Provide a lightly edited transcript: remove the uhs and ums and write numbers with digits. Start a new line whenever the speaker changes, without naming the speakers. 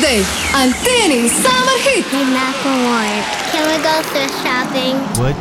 DJ Antini Summer Hit.
Hey Macklemore, can we go thrift shopping?
What?